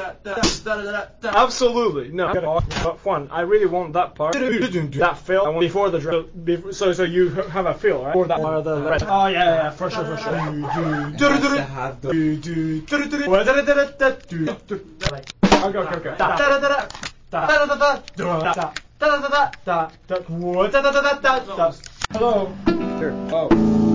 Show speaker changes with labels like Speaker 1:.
Speaker 1: Absolutely. No. Juan, I really want that part. That fill before the drum. So you have a fill, right? Before that part of the rest. Oh, yeah, for sure. Okay. Hello.
Speaker 2: Sure. Oh.